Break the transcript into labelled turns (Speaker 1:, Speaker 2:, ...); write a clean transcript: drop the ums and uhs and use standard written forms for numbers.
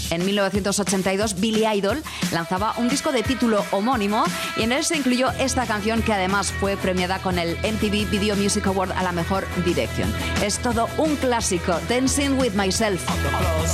Speaker 1: En 1982, Billy Idol lanzaba un disco de título homónimo y en él se incluyó esta canción que además fue premiada con el MTV Video Music Award a la mejor dirección. Es todo un clásico, Dancing with Myself.